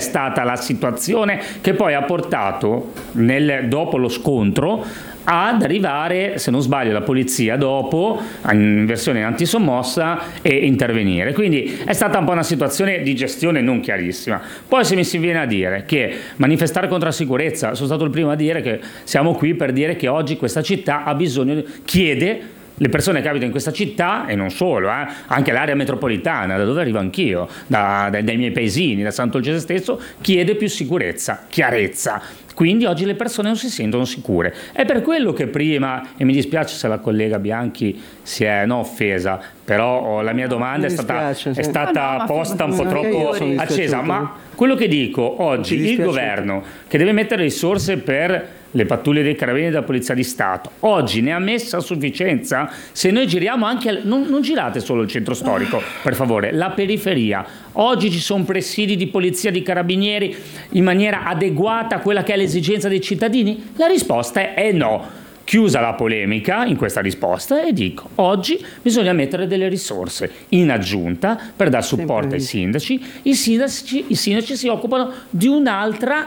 stata la situazione che poi ha portato, dopo lo scontro, ad arrivare, se non sbaglio, la polizia dopo, in versione antisommossa, e intervenire. Quindi è stata un po' una situazione di gestione non chiarissima. Poi se mi si viene a dire che manifestare contro la sicurezza, sono stato il primo a dire che siamo qui per dire che oggi questa città ha bisogno, chiede, le persone che abitano in questa città, e non solo, anche l'area metropolitana, da dove arrivo anch'io, dai miei paesini, da Sant'Olgese stesso, chiede più sicurezza, chiarezza. Quindi oggi le persone non si sentono sicure. È per quello che prima, e mi dispiace se la collega Bianchi si è offesa, però la mia domanda è stata posta un po' troppo accesa. Ma quello che dico oggi, il governo che deve mettere risorse per le pattuglie dei carabinieri e della Polizia di Stato, oggi ne ha messa a sufficienza? Se noi giriamo anche, non girate solo il centro storico, per favore, la periferia. Oggi ci sono presidi di polizia, di carabinieri in maniera adeguata a quella che è l'esigenza dei cittadini? La risposta è no. Chiusa la polemica in questa risposta, e dico, oggi bisogna mettere delle risorse in aggiunta per dare supporto ai sindaci. I sindaci si occupano di un'altra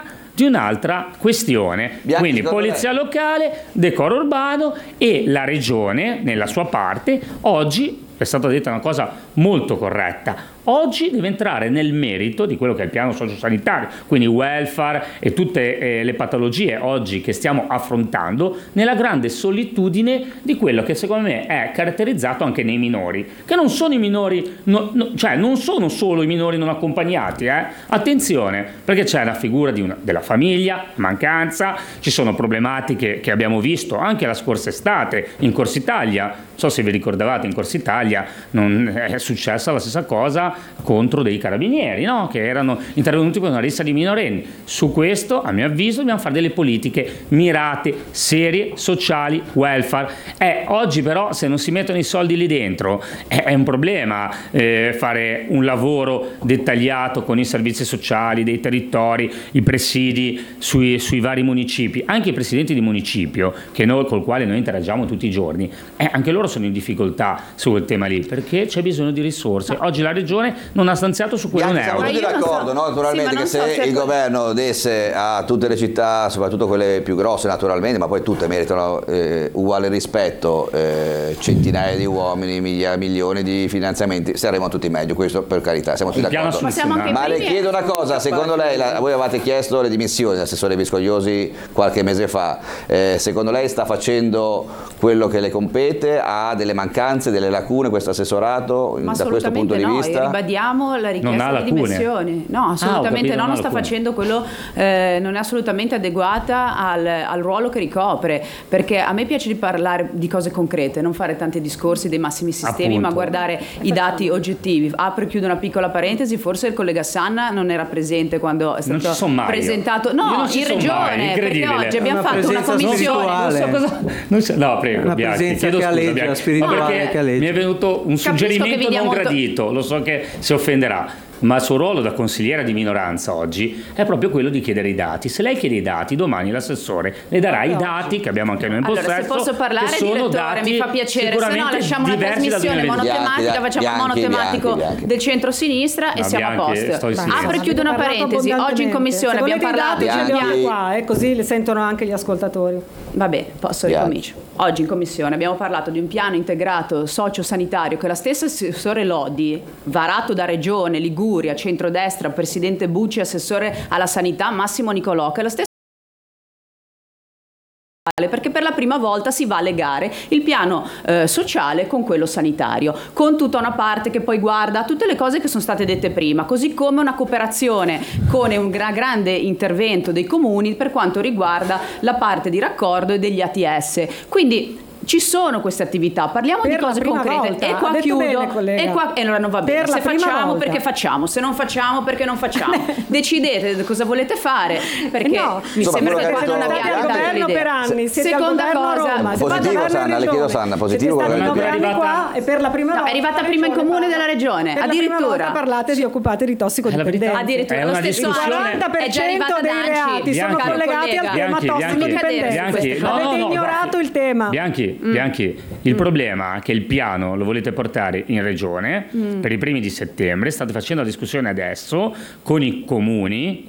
questione, quindi polizia locale, decoro urbano, e la regione nella sua parte. Oggi è stata detta una cosa molto corretta. Oggi deve entrare nel merito di quello che è il piano sociosanitario, quindi welfare e tutte le patologie oggi che stiamo affrontando, nella grande solitudine di quello che secondo me è caratterizzato anche nei minori, che non sono i minori, cioè non sono solo i minori non accompagnati, attenzione, perché c'è la figura della famiglia, mancanza, ci sono problematiche che abbiamo visto anche la scorsa estate in Corsa Italia. Non so se vi ricordavate, in Corsa Italia non è successa la stessa cosa contro dei carabinieri, no? Che erano intervenuti con una rissa di minorenni. Su questo, a mio avviso, dobbiamo fare delle politiche mirate, serie, sociali, welfare. Oggi però, se non si mettono i soldi lì dentro, è un problema fare un lavoro dettagliato con i servizi sociali dei territori, i presidi sui vari municipi, anche i presidenti di municipio col quale noi interagiamo tutti i giorni, anche loro sono in difficoltà su quel tema lì, perché c'è bisogno di risorse. Oggi la regione non ha stanziato su quello un euro. Siamo tutti d'accordo, no? Naturalmente, che se il governo desse a tutte le città, soprattutto quelle più grosse naturalmente, ma poi tutte meritano uguale rispetto, centinaia di uomini, milioni di finanziamenti, saremo tutti meglio, questo per carità, siamo tutti d'accordo. Ma le chiedo una cosa, secondo lei, voi avevate chiesto le dimissioni dell'assessore Viscogliosi qualche mese fa, secondo lei sta facendo quello che le compete? Ha delle mancanze, delle lacune questo assessorato da questo punto di vista? Ribadiamo la richiesta di dimissioni. No, assolutamente no, non sta facendo quello, non è assolutamente adeguata al ruolo che ricopre, perché a me piace di parlare di cose concrete, non fare tanti discorsi dei massimi sistemi, ma guardare i dati oggettivi. Apro e chiudo una piccola parentesi, forse il collega Sanna non era presente quando è stato presentato. No, in regione, perché oggi abbiamo fatto una commissione. No, prego, Bianchi, chiedo scusa, Bianchi, ma perché mi è venuto un suggerimento non gradito, lo so che si offenderà, ma il suo ruolo da consigliera di minoranza oggi è proprio quello di chiedere i dati. Se lei chiede i dati, domani l'assessore le darà i dati che abbiamo anche noi in possesso. Allora, se posso parlare, direttore, mi fa piacere, se no lasciamo una trasmissione monotematica, facciamo un monotematico del centro-sinistra e siamo a posto. Apro e chiudo una parentesi, oggi in commissione abbiamo parlato qua, così le sentono anche gli ascoltatori. Va bene, posso ricomincio. Oggi in commissione abbiamo parlato di un piano integrato sociosanitario che la stessa assessore Lodi, varato da Regione, Liguria, centrodestra, presidente Bucci, assessore alla sanità Massimo Nicolò, che è la stessa, perché per la prima volta si va a legare il piano sociale con quello sanitario, con tutta una parte che poi guarda tutte le cose che sono state dette prima, così come una cooperazione con un grande intervento dei comuni per quanto riguarda la parte di raccordo e degli ATS. Quindi ci sono queste attività, parliamo di cose concrete. Volta. E qua chiudo, bene, e qua allora non va bene. Se facciamo perché facciamo, se non facciamo perché non facciamo. Decidete cosa volete fare, perché mi sembra che qua non abbiamo dato governo per anni. Seconda cosa, positivo, Sanna, le chiedo Sanna, positivo che qua e per la prima volta è arrivata prima in comune della regione, addirittura parlate di occupate di tossicodipendenza. Addirittura lo stesso anno è già arrivata dei reati sono collegati al tema tossicodipendenza. Avete ignorato il tema. Bianchi, il problema è che il piano lo volete portare in regione per i primi di settembre, state facendo la discussione adesso con i comuni